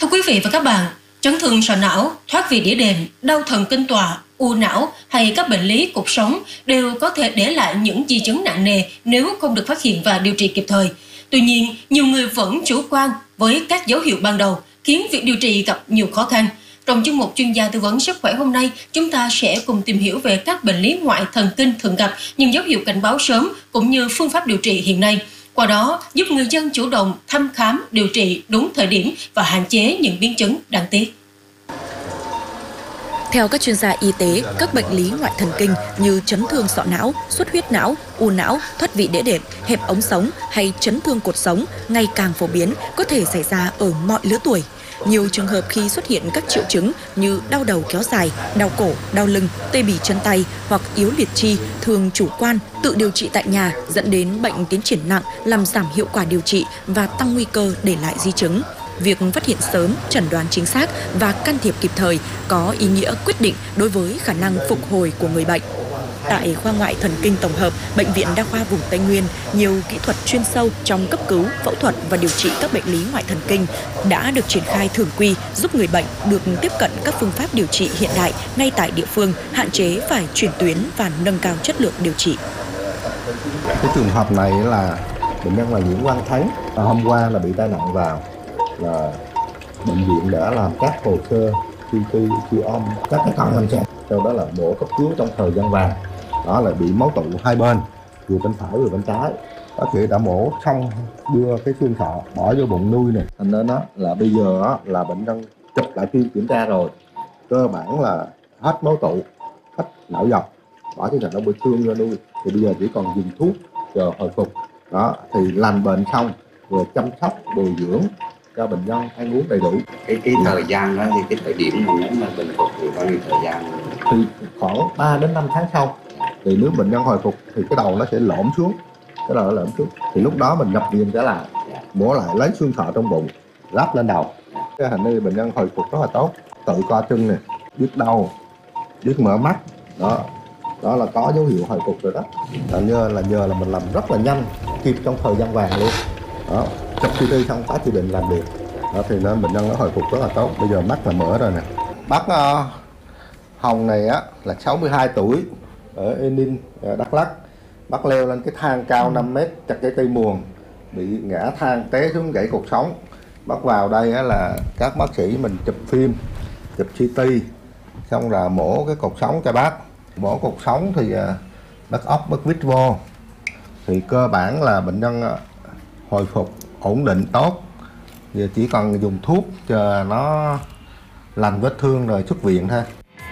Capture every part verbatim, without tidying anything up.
Thưa quý vị và các bạn, chấn thương sọ não, thoát vị đĩa đệm, đau thần kinh tọa, u não hay các bệnh lý cột sống đều có thể để lại những di chứng nặng nề nếu không được phát hiện và điều trị kịp thời. Tuy nhiên, nhiều người vẫn chủ quan với các dấu hiệu ban đầu, khiến việc điều trị gặp nhiều khó khăn. Trong chuyên mục chuyên gia tư vấn sức khỏe hôm nay, chúng ta sẽ cùng tìm hiểu về các bệnh lý ngoại thần kinh thường gặp, những dấu hiệu cảnh báo sớm cũng như phương pháp điều trị hiện nay. Qua đó, giúp người dân chủ động thăm khám, điều trị đúng thời điểm và hạn chế những biến chứng đáng tiếc. Theo các chuyên gia y tế, các bệnh lý ngoại thần kinh như chấn thương sọ não, xuất huyết não, u não, thoát vị đĩa đệm, hẹp ống sống hay chấn thương cột sống ngày càng phổ biến, có thể xảy ra ở mọi lứa tuổi. Nhiều trường hợp khi xuất hiện các triệu chứng như đau đầu kéo dài, đau cổ, đau lưng, tê bì chân tay hoặc yếu liệt chi thường chủ quan, tự điều trị tại nhà dẫn đến bệnh tiến triển nặng, làm giảm hiệu quả điều trị và tăng nguy cơ để lại di chứng. Việc phát hiện sớm, chẩn đoán chính xác và can thiệp kịp thời có ý nghĩa quyết định đối với khả năng phục hồi của người bệnh. Tại khoa ngoại thần kinh tổng hợp, Bệnh viện Đa khoa vùng Tây Nguyên, nhiều kỹ thuật chuyên sâu trong cấp cứu, phẫu thuật và điều trị các bệnh lý ngoại thần kinh đã được triển khai thường quy, giúp người bệnh được tiếp cận các phương pháp điều trị hiện đại ngay tại địa phương, hạn chế phải chuyển tuyến và nâng cao chất lượng điều trị. Cái trường hợp này là bệnh nhân là Nguyễn Quang Thắng, hôm qua là bị tai nạn vào, là bệnh viện đã làm các hồ sơ xê tê, siêu âm, các cái cận lâm sàng, sau đó là mổ cấp cứu trong thời gian vàng, đó là bị máu tụ hai bên, vừa bên phải vừa bên trái. Bác sĩ đã mổ xong đưa cái xương sọ bỏ vô bụng nuôi này, thành nên đó là bây giờ đó, là bệnh nhân chụp lại phim kiểm tra rồi, cơ bản là hết máu tụ, hết não dọc, bỏ cái nó bị thương ra nuôi, thì bây giờ chỉ còn dùng thuốc chờ hồi phục. Đó thì lành bệnh xong rồi chăm sóc bồi dưỡng cho bệnh nhân ăn uống đầy đủ. Cái cái thời gian đó thì cái thời điểm mà nếu mà bình phục thì bao nhiêu thời gian? Thì khoảng ba đến năm tháng sau thì nếu bệnh nhân hồi phục thì cái đầu nó sẽ lõm xuống, cái đầu nó lõm xuống thì lúc đó mình nhập viện trở lại, mổ lại lấy xương sọ trong bụng lắp lên đầu. Cái hình như bệnh nhân hồi phục rất là tốt, tự co chân này, biết đau, biết mở mắt, đó đó là có dấu hiệu hồi phục rồi đó. Là nhờ là nhờ là mình làm rất là nhanh, kịp trong thời gian vàng luôn. Đó, chụp xê tê xong tá chỉ định làm được. Đó thì nên bệnh nhân nó hồi phục rất là tốt. Bây giờ mắt là mở rồi nè. Bác uh, Hồng này á là sáu mươi hai tuổi ở Enin, ở Đắk Lắk. Bác leo lên cái thang cao năm mét chặt cái cây muồng, bị ngã thang té xuống gãy cột sống. Bác vào đây á là các bác sĩ mình chụp phim, chụp xê tê, xong là mổ cái cột sống cho bác. Mổ cột sống thì uh, bác ốc bác vít vô. Thì cơ bản là bệnh nhân uh, hồi phục ổn định tốt, giờ chỉ cần dùng thuốc chờ nó lành vết thương rồi xuất viện thôi.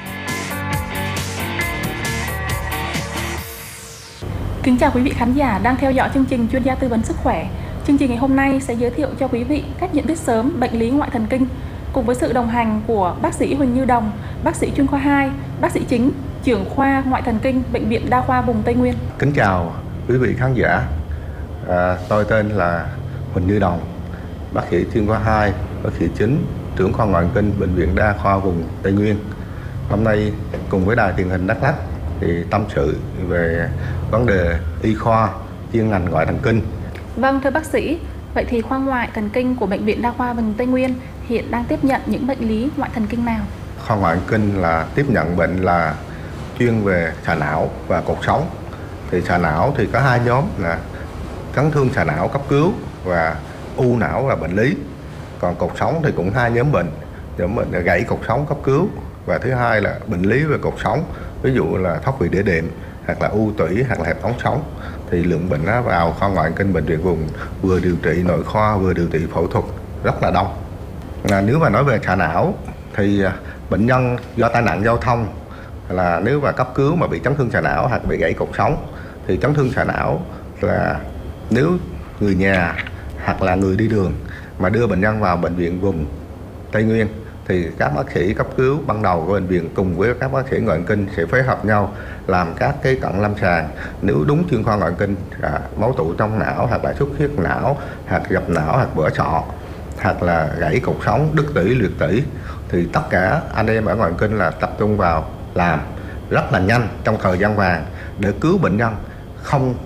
Kính chào quý vị khán giả đang theo dõi chương trình chuyên gia tư vấn sức khỏe. Chương trình ngày hôm nay sẽ giới thiệu cho quý vị cách nhận biết sớm bệnh lý ngoại thần kinh cùng với sự đồng hành của bác sĩ Huỳnh Như Đồng, bác sĩ chuyên khoa hai, bác sĩ chính, trưởng khoa ngoại thần kinh Bệnh viện Đa khoa vùng Tây Nguyên. Kính chào quý vị khán giả. À, tôi tên là Huỳnh Như Đồng, bác sĩ chuyên khoa hai, bác sĩ chính, trưởng khoa ngoại thần kinh Bệnh viện Đa khoa vùng Tây Nguyên. Hôm nay cùng với đài truyền hình Đắk Lắk thì tâm sự về vấn đề y khoa chuyên ngành ngoại thần kinh. Vâng, thưa bác sĩ, vậy thì khoa ngoại thần kinh của Bệnh viện Đa khoa vùng Tây Nguyên hiện đang tiếp nhận những bệnh lý ngoại thần kinh nào? Khoa ngoại thần kinh là tiếp nhận bệnh là chuyên về sọ não và cột sống. Thì sọ não thì có hai nhóm là chấn thương sọ não cấp cứu và u não là bệnh lý. Còn cột sống thì cũng hai nhóm bệnh, nhóm bệnh là gãy cột sống cấp cứu và thứ hai là bệnh lý về cột sống, ví dụ là thoát vị đĩa đệm hoặc là u tủy hoặc là hẹp ống sống. Thì lượng bệnh đó vào khoa ngoại thần kinh bệnh viện vùng vừa điều trị nội khoa vừa điều trị phẫu thuật rất là đông. À, nếu mà nói về sọ não thì bệnh nhân do tai nạn giao thông là nếu mà cấp cứu mà bị chấn thương sọ não hoặc bị gãy cột sống thì chấn thương sọ não là nếu người nhà hoặc là người đi đường mà đưa bệnh nhân vào bệnh viện vùng Tây Nguyên thì các bác sĩ cấp cứu ban đầu của bệnh viện cùng với các bác sĩ ngoại thần kinh sẽ phối hợp nhau làm các cái cận lâm sàng. Nếu đúng chuyên khoa ngoại thần kinh à, máu tụ trong não hoặc là xuất huyết não hoặc gập não hoặc vỡ sọ hoặc là gãy cột sống, đứt tủy, liệt tủy thì tất cả anh em ở ngoại thần kinh là tập trung vào làm rất là nhanh trong thời gian vàng để cứu bệnh nhân không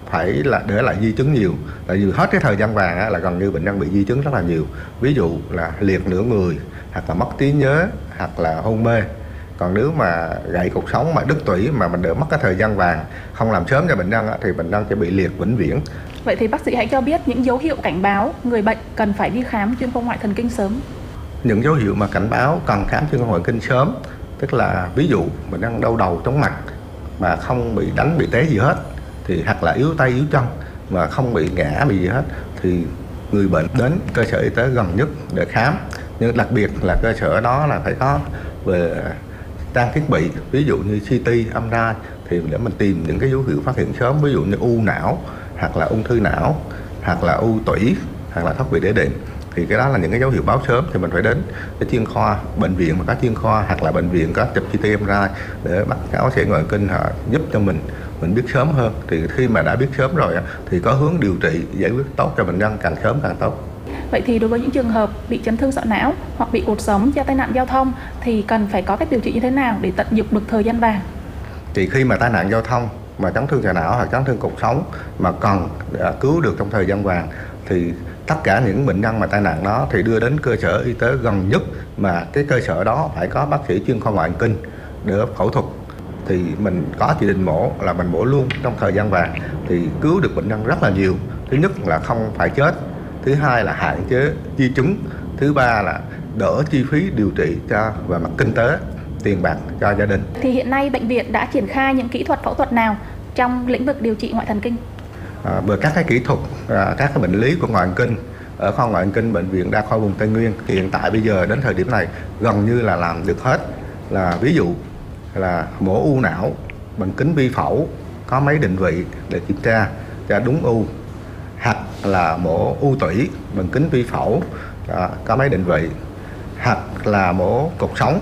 phải là để lại di chứng nhiều, tại vì hết cái thời gian vàng á, là gần như bệnh nhân bị di chứng rất là nhiều, ví dụ là liệt nửa người, hoặc là mất trí nhớ, hoặc là hôn mê. Còn nếu mà gãy cột sống mà đứt tủy mà mình đỡ mất cái thời gian vàng, không làm sớm cho bệnh nhân á, thì bệnh nhân sẽ bị liệt vĩnh viễn. Vậy thì bác sĩ hãy cho biết những dấu hiệu cảnh báo người bệnh cần phải đi khám chuyên khoa ngoại thần kinh sớm. Những dấu hiệu mà cảnh báo cần khám chuyên khoa ngoại thần kinh sớm, tức là ví dụ bệnh nhân đau đầu chóng mặt mà không bị đánh bị té gì hết, thì hoặc là yếu tay yếu chân mà không bị ngã bị gì hết, thì người bệnh đến cơ sở y tế gần nhất để khám. Nhưng đặc biệt là cơ sở đó là phải có về trang thiết bị, ví dụ như xê tê, em rờ i, thì để mình tìm những cái dấu hiệu phát hiện sớm, ví dụ như u não, hoặc là ung thư não, hoặc là u tủy, hoặc là thoát vị đĩa đệm. Thì cái đó là những cái dấu hiệu báo sớm, thì mình phải đến cái chuyên khoa, bệnh viện mà có chuyên khoa, hoặc là bệnh viện có chụp xê tê, em rờ i để bắt các bác sĩ ngoại thần kinh họ giúp cho mình mình biết sớm hơn. Thì khi mà đã biết sớm rồi thì có hướng điều trị giải quyết tốt cho bệnh nhân, càng sớm càng tốt. Vậy thì đối với những trường hợp bị chấn thương sọ não hoặc bị cột sống do tai nạn giao thông thì cần phải có cách điều trị như thế nào để tận dụng được thời gian vàng? Thì khi mà tai nạn giao thông mà chấn thương sọ não hoặc chấn thương cột sống mà cần cứu được trong thời gian vàng, thì tất cả những bệnh nhân mà tai nạn đó thì đưa đến cơ sở y tế gần nhất, mà cái cơ sở đó phải có bác sĩ chuyên khoa ngoại thần kinh để phẫu thuật, thì mình có chỉ định mổ là mình mổ luôn trong thời gian vàng, thì cứu được bệnh nhân rất là nhiều. Thứ nhất là không phải chết, thứ hai là hạn chế di chứng, thứ ba là đỡ chi phí điều trị cho về mặt kinh tế, tiền bạc cho gia đình. Thì hiện nay bệnh viện đã triển khai những kỹ thuật phẫu thuật nào trong lĩnh vực điều trị ngoại thần kinh? À, về các cái kỹ thuật, à, các cái bệnh lý của ngoại thần kinh ở khoa ngoại thần kinh bệnh viện Đa khoa vùng Tây Nguyên hiện tại bây giờ đến thời điểm này gần như là làm được hết. Là ví dụ là mổ u não bằng kính vi phẫu có máy định vị để kiểm tra cho đúng u, hoặc là mổ u tủy bằng kính vi phẫu à, có máy định vị, hoặc là mổ cột sống,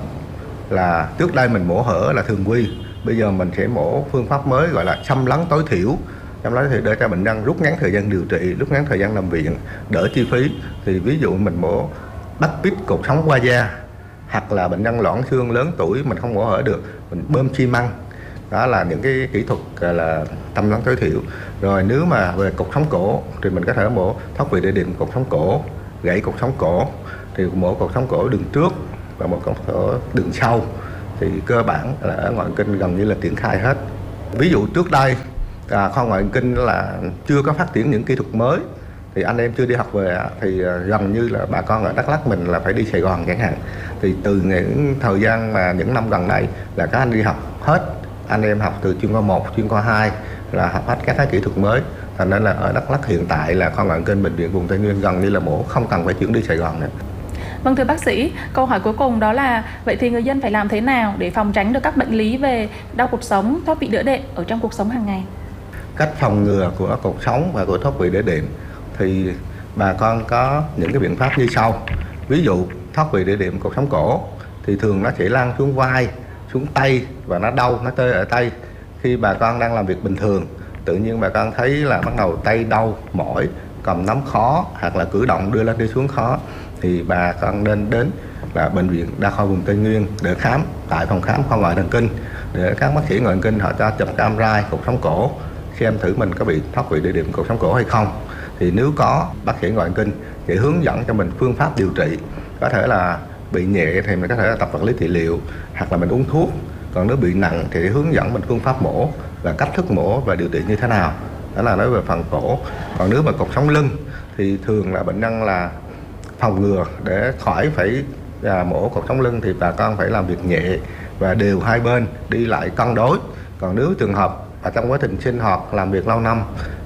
là trước đây mình mổ hở là thường quy, bây giờ mình sẽ mổ phương pháp mới gọi là xâm lấn tối thiểu. Xâm lấn thì để cho bệnh nhân rút ngắn thời gian điều trị, rút ngắn thời gian nằm viện, đỡ chi phí. Thì ví dụ mình mổ bắt pít cột sống qua da, hoặc là bệnh nhân loãng xương lớn tuổi mình không mổ hở được, mình bơm xi măng. Đó là những cái kỹ thuật gọi là xâm lấn tối thiểu. Rồi nếu mà về cột sống cổ thì mình có thể mổ thoát vị đĩa đệm cột sống cổ, gãy cột sống cổ, thì mổ cột sống cổ đường trước và một cột sống cổ đường sau. Thì cơ bản là ở ngoại thần kinh gần như là triển khai hết. Ví dụ trước đây à, khoa ngoại thần kinh là chưa có phát triển những kỹ thuật mới, thì anh em chưa đi học về thì gần như là bà con ở Đắk Lắk mình là phải đi Sài Gòn chẳng hạn. Thì từ những thời gian mà những năm gần đây là các anh đi học hết, anh em học từ chuyên khoa một, chuyên khoa hai là học hết các cái kỹ thuật mới. Thành nên là ở Đắk Lắk hiện tại là khoa ngoại thần kinh bệnh viện vùng Tây Nguyên gần như là mổ không cần phải chuyển đi Sài Gòn nữa. Vâng, thưa bác sĩ, câu hỏi cuối cùng đó là vậy thì người dân phải làm thế nào để phòng tránh được các bệnh lý về đau cột sống, thoát vị đĩa đệm ở trong cuộc sống hàng ngày? Cách phòng ngừa của cột sống và của thoát vị đĩa đệm thì bà con có những cái biện pháp như sau. Ví dụ thoát vị đĩa đệm cột sống cổ thì thường nó sẽ lan xuống vai, xuống tay và nó đau, nó tê ở tay. Khi bà con đang làm việc bình thường, tự nhiên bà con thấy là bắt đầu tay đau, mỏi, cầm nắm khó, hoặc là cử động đưa lên đi xuống khó, thì bà con nên đến là bệnh viện Đa khoa vùng Tây Nguyên để khám tại phòng khám khoa ngoại thần kinh, để các bác sĩ ngoại thần kinh họ cho chụp em rờ i cột sống cổ xem thử mình có bị thoát vị đĩa đệm cột sống cổ hay không. Thì nếu có, bác sĩ ngoại thần kinh sẽ hướng dẫn cho mình phương pháp điều trị. Có thể là bị nhẹ thì mình có thể là tập vật lý trị liệu hoặc là mình uống thuốc. Còn nếu bị nặng thì hướng dẫn mình phương pháp mổ và cách thức mổ và điều trị như thế nào. Đó là nói về phần cổ. Còn nếu mà cột sống lưng thì thường là bệnh nhân là phòng ngừa để khỏi phải à, mổ cột sống lưng thì bà con phải làm việc nhẹ và đều hai bên, đi lại cân đối. Còn nếu trường hợp ở trong quá trình sinh hoạt làm việc lâu năm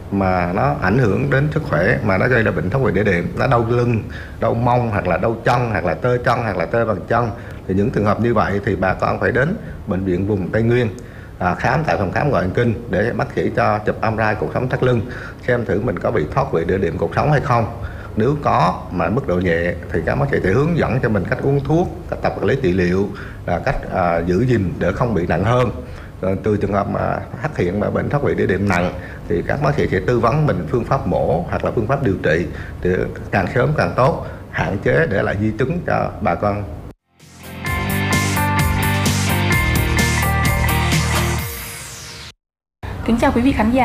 mà nó ảnh hưởng đến sức khỏe, mà nó gây ra bệnh thoát vị đĩa đệm, nó đau lưng, đau mông, hoặc là đau chân, hoặc là tê chân, hoặc là tê bằng chân, thì những trường hợp như vậy thì bà con phải đến bệnh viện vùng Tây Nguyên à, khám tại phòng khám ngoại thần kinh để bác sĩ cho chụp em rờ i cột sống thắt lưng xem thử mình có bị thoát vị đĩa đệm cột sống hay không. Nếu có mà mức độ nhẹ thì các bác sĩ sẽ hướng dẫn cho mình cách uống thuốc, cách tập vật lý trị liệu, là cách à, giữ gìn để không bị nặng hơn. Rồi từ trường hợp mà phát hiện mà bệnh thoát vị đĩa đệm nặng thì các bác sĩ sẽ tư vấn mình phương pháp mổ hoặc là phương pháp điều trị để càng sớm càng tốt, hạn chế để lại di chứng cho bà con. Kính chào quý vị khán giả.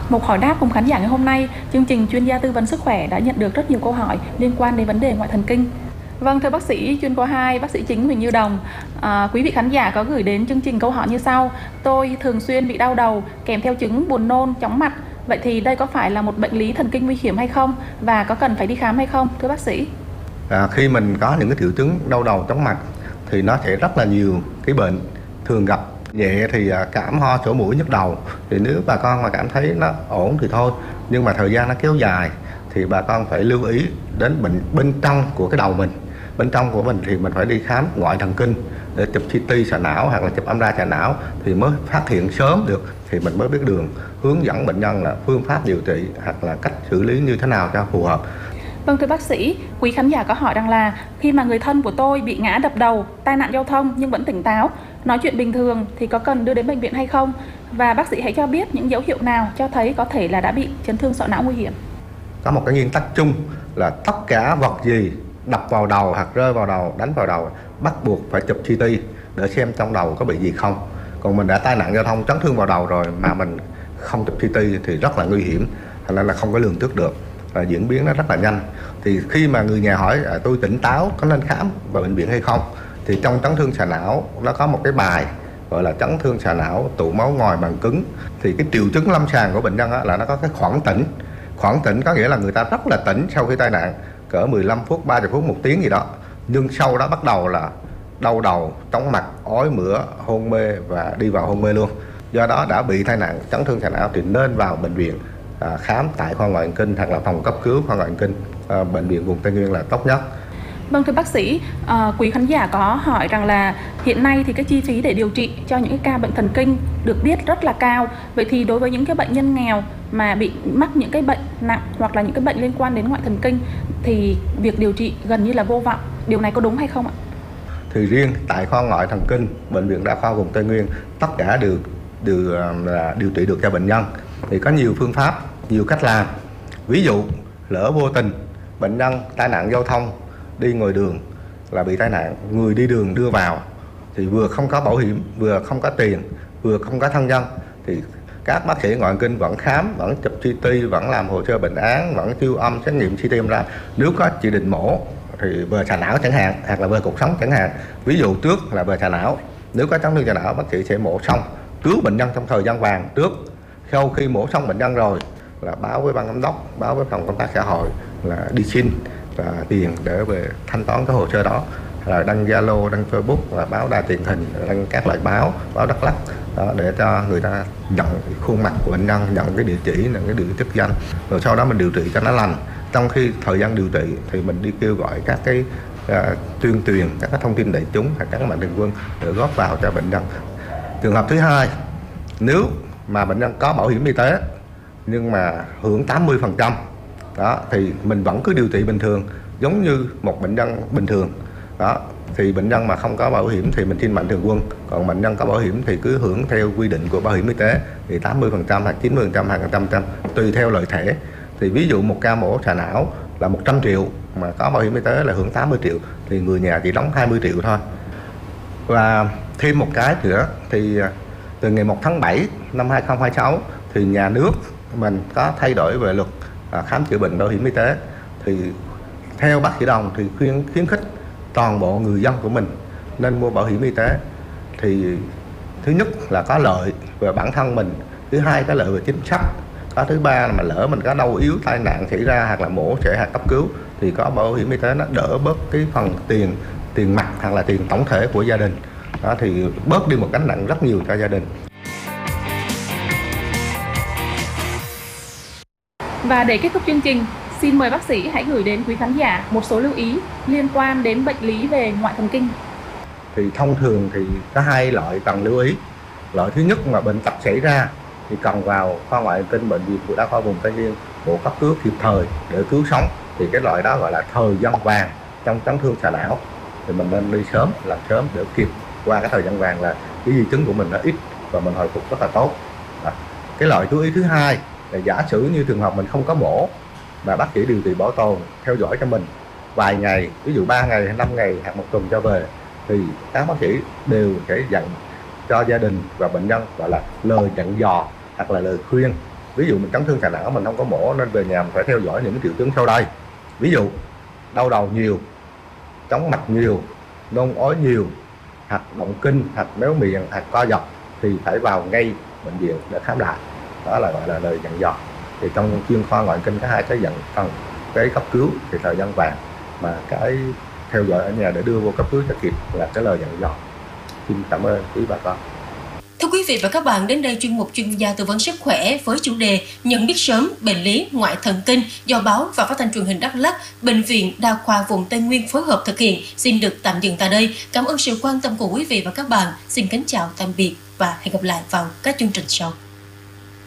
Mục hỏi đáp cùng khán giả ngày hôm nay, chương trình chuyên gia tư vấn sức khỏe đã nhận được rất nhiều câu hỏi liên quan đến vấn đề ngoại thần kinh. Vâng, thưa bác sĩ chuyên khoa hai, bác sĩ Chính Huỳnh Như Đồng, à, quý vị khán giả có gửi đến chương trình câu hỏi như sau. Tôi thường xuyên bị đau đầu kèm theo chứng buồn nôn, chóng mặt. Vậy thì đây có phải là một bệnh lý thần kinh nguy hiểm hay không? Và có cần phải đi khám hay không, thưa bác sĩ? À, khi mình có những cái triệu chứng đau đầu, chóng mặt thì nó sẽ rất là nhiều cái bệnh thường gặp. Nhẹ thì cảm ho, sổ mũi, nhức đầu. Thì nếu bà con mà cảm thấy nó ổn thì thôi. Nhưng mà thời gian nó kéo dài thì bà con phải lưu ý đến bệnh bên trong của cái đầu mình. Bên trong của mình thì mình phải đi khám ngoại thần kinh để chụp xê tê sọ não hoặc là chụp âm ra sọ não thì mới phát hiện sớm được, thì mình mới biết đường hướng dẫn bệnh nhân là phương pháp điều trị hoặc là cách xử lý như thế nào cho phù hợp. Vâng, thưa bác sĩ, quý khán giả có hỏi rằng là khi mà người thân của tôi bị ngã đập đầu, tai nạn giao thông nhưng vẫn tỉnh táo, nói chuyện bình thường thì có cần đưa đến bệnh viện hay không? Và bác sĩ hãy cho biết những dấu hiệu nào cho thấy có thể là đã bị chấn thương sọ não nguy hiểm. Có một cái nguyên tắc chung là tất cả vật gì đập vào đầu hoặc rơi vào đầu, đánh vào đầu bắt buộc phải chụp xê tê để xem trong đầu có bị gì không. Còn mình đã tai nạn giao thông chấn thương vào đầu rồi mà mình không chụp xê tê thì rất là nguy hiểm, thành ra là không có lường trước được, và diễn biến nó rất là nhanh. Thì khi mà người nhà hỏi à, tôi tỉnh táo có nên khám vào bệnh viện hay không, thì trong chấn thương sọ não nó có một cái bài gọi là chấn thương sọ não tụ máu ngòi bằng cứng. Thì cái triệu chứng lâm sàng của bệnh nhân là nó có cái khoảng tỉnh. Khoảng tỉnh có nghĩa là người ta rất là tỉnh sau khi tai nạn, cỡ mười lăm phút, ba mươi phút, một tiếng gì đó. Nhưng sau đó bắt đầu là đau đầu, chóng mặt, ói mửa, hôn mê và đi vào hôn mê luôn. Do đó đã bị tai nạn chấn thương sọ não thì nên vào bệnh viện à, khám tại khoa ngoại thần kinh hoặc là phòng cấp cứu khoa ngoại thần kinh à, bệnh viện vùng Tây Nguyên là tốt nhất. Vâng, thưa bác sĩ, à, quý khán giả có hỏi rằng là hiện nay thì cái chi phí để điều trị cho những cái ca bệnh thần kinh được biết rất là cao. Vậy thì đối với những cái bệnh nhân nghèo mà bị mắc những cái bệnh nặng hoặc là những cái bệnh liên quan đến ngoại thần kinh thì việc điều trị gần như là vô vọng. Điều này có đúng hay không ạ? Thì riêng tại khoa ngoại thần kinh bệnh viện đa khoa vùng Tây Nguyên tất cả đều đều là điều trị được cho bệnh nhân. Thì có nhiều phương pháp, nhiều cách làm. Ví dụ lỡ vô tình bệnh nhân tai nạn giao thông đi ngoài đường là bị tai nạn, người đi đường đưa vào thì vừa không có bảo hiểm, vừa không có tiền, vừa không có thân nhân, thì các bác sĩ ngoại thần kinh vẫn khám, vẫn chụp xê tê, vẫn làm hồ sơ bệnh án, vẫn siêu âm, xét nghiệm xê tê ra. Nếu có chỉ định mổ thì về sọ não chẳng hạn, hoặc là về cột sống chẳng hạn. Ví dụ trước là về sọ não, nếu có chấn thương sọ não bác sĩ sẽ mổ xong, cứu bệnh nhân trong thời gian vàng trước. Sau khi mổ xong bệnh nhân rồi là báo với ban giám đốc, báo với phòng công tác xã hội là đi xin và tiền để về thanh toán cái hồ sơ đó, là đăng Zalo, đăng Facebook, là báo đài truyền hình, đăng các loại báo, báo Đắk Lắk đó, để cho người ta nhận khuôn mặt của bệnh nhân, nhận cái địa chỉ, nhận cái địa chức danh, rồi sau đó mình điều trị cho nó lành. Trong khi thời gian điều trị thì mình đi kêu gọi các cái uh, tuyên truyền, các cái thông tin đại chúng hoặc các mạnh thường quân để góp vào cho bệnh nhân. Trường hợp thứ hai, nếu mà bệnh nhân có bảo hiểm y tế nhưng mà hưởng tám mươi phần trăm đó thì mình vẫn cứ điều trị bình thường giống như một bệnh nhân bình thường đó. Thì bệnh nhân mà không có bảo hiểm thì mình xin mạnh thường quân, còn bệnh nhân có bảo hiểm thì cứ hưởng theo quy định của bảo hiểm y tế thì tám mươi phần trăm hoặc chín mươi phần trăm hoặc một trăm phần trăm tùy theo lợi thể. Thì ví dụ một ca mổ sọ não là một trăm triệu mà có bảo hiểm y tế là hưởng tám mươi triệu thì người nhà chỉ đóng hai mươi triệu thôi. Và thêm một cái nữa thì từ ngày một tháng bảy năm hai nghìn không trăm hai mươi sáu thì nhà nước mình có thay đổi về luật à, khám chữa bệnh bảo hiểm y tế. Thì theo bác sĩ Đồng thì khuyến khuyến khích toàn bộ người dân của mình nên mua bảo hiểm y tế. Thì thứ nhất là có lợi về bản thân mình, thứ hai có lợi về chính sách, có thứ ba là mà lỡ mình có đau yếu tai nạn xảy ra hoặc là mổ xẻ hoặc cấp cứu thì có bảo hiểm y tế nó đỡ bớt cái phần tiền tiền mặt hoặc là tiền tổng thể của gia đình đó, thì bớt đi một gánh nặng rất nhiều cho gia đình. Và để kết thúc chương trình, xin mời bác sĩ hãy gửi đến quý khán giả một số lưu ý liên quan đến bệnh lý về ngoại thần kinh. Thì thông thường thì có hai loại cần lưu ý. Loại thứ nhất mà bệnh tật xảy ra thì cần vào khoa ngoại thần kinh bệnh viện đa khoa vùng Tây Nguyên mổ cấp cứu kịp thời để cứu sống. Thì cái loại đó gọi là thời gian vàng trong chấn thương sọ não. Thì mình nên đi sớm, làm sớm để kịp qua cái thời gian vàng là cái di chứng của mình nó ít và mình hồi phục rất là tốt. Đó. Cái loại chú ý thứ hai là giả sử như trường hợp mình không có mổ mà bác sĩ điều trị bảo tồn theo dõi cho mình vài ngày, ví dụ ba ngày hay năm ngày hoặc một tuần cho về, thì các bác sĩ đều sẽ dặn cho gia đình và bệnh nhân gọi là lời dặn dò hoặc là lời khuyên Ví dụ mình chấn thương sọ não mình không có mổ nên về nhà mình phải theo dõi những cái triệu chứng sau đây. Ví dụ đau đầu nhiều, chóng mặt nhiều, nôn ói nhiều, hoặc động kinh, hoặc méo miệng, hoặc co giật thì phải vào ngay bệnh viện để khám lại. Đó là gọi là lời dặn dò. Thì trong chuyên khoa ngoại kinh có hai cái dặn phần, cái cấp cứu thì thời gian vàng, mà cái theo dõi ở nhà để đưa vô cấp cứu cho kịp là cái lời dặn dò. Xin cảm ơn quý bà con. Thưa quý vị và các bạn, đến đây chuyên mục chuyên gia tư vấn sức khỏe với chủ đề nhận biết sớm bệnh lý ngoại thần kinh do báo và phát thanh truyền hình Đắk Lắk, Bệnh viện Đa khoa vùng Tây Nguyên phối hợp thực hiện xin được tạm dừng tại đây. Cảm ơn sự quan tâm của quý vị và các bạn. Xin kính chào tạm biệt và hẹn gặp lại vào các chương trình sau.